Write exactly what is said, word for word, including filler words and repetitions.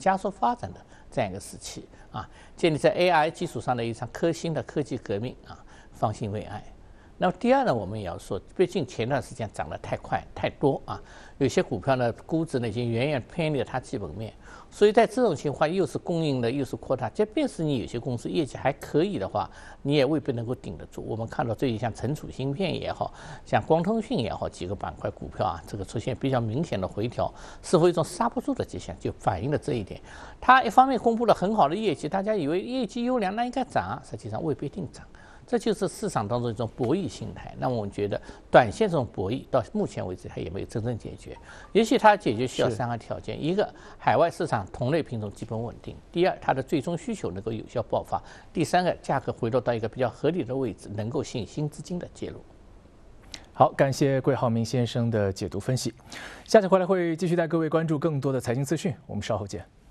加速发展的这样一个时期啊，建立在 A I 基础上的一场科新的科技革命啊，方兴未艾。那么第二呢，我们也要说，毕竟前段时间涨得太快太多啊，有些股票呢估值呢已经远远偏离了它基本面，所以在这种情况又是供应的又是扩大，即便是你有些公司业绩还可以的话，你也未必能够顶得住。我们看到最近像存储芯片也好，像光通讯也好，几个板块股票啊，这个出现比较明显的回调，是否一种刹不住的迹象，就反映了这一点。它一方面公布了很好的业绩，大家以为业绩优良，那应该涨，实际上未必定涨。这就是市场当中一种博弈心态。那么我们觉得，短线这种博弈到目前为止它也没有真正解决。也许它解决需要三个条件：一个，海外市场同类品种基本稳定；第二，它的最终需求能够有效爆发；第三个，价格回落到一个比较合理的位置，能够吸引新资金的介入。 好，感谢桂浩明先生的解读分析。下次回来会继续带各位关注更多的财经资讯，我们稍后见。